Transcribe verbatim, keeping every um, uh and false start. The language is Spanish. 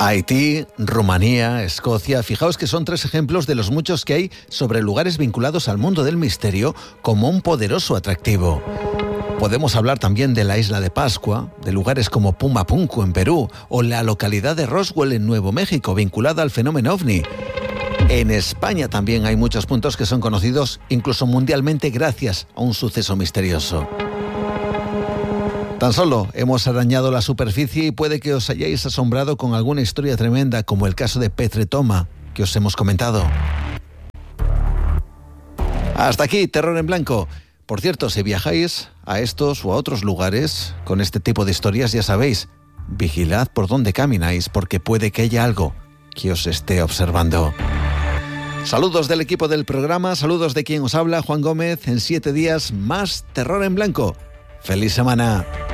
Haití, Rumanía, Escocia. Fijaos que son tres ejemplos de los muchos que hay sobre lugares vinculados al mundo del misterio como un poderoso atractivo. Podemos hablar también de la isla de Pascua, de lugares como Pumapunku en Perú o la localidad de Roswell en Nuevo México, vinculada al fenómeno ovni. En España también hay muchos puntos que son conocidos incluso mundialmente gracias a un suceso misterioso. Tan solo hemos arañado la superficie y puede que os hayáis asombrado con alguna historia tremenda como el caso de Petretoma que os hemos comentado. Hasta aquí, Terror en Blanco. Por cierto, si viajáis a estos o a otros lugares con este tipo de historias, ya sabéis, vigilad por dónde camináis porque puede que haya algo que os esté observando. Saludos del equipo del programa, saludos de quien os habla, Juan Gómez. En siete días más Terror en Blanco. ¡Feliz semana!